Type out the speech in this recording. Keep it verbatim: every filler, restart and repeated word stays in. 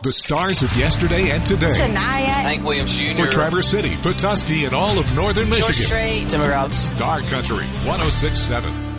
The stars of yesterday and today. Shania. Hank Williams Junior For Traverse City, Petoskey, and all of northern George Michigan. Strait. Timber House. Star Country one oh six point seven.